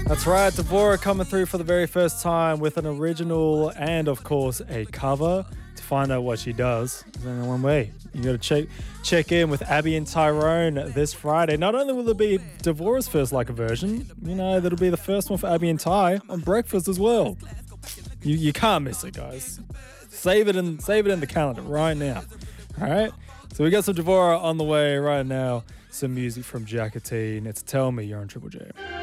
That's right, Devora coming through for the very first time with an original and, of course, a cover. To find out what she does, there's only one way. You got to check in with Abby and Tyrone this Friday. Not only will it be Devora's first like a version, that'll be the first one for Abby and Ty on breakfast as well. You can't miss it, guys. Save it in the calendar right now. All right. So we got some Devora on the way right now. Some music from Jacatine. It's Tell Me. You're on Triple J.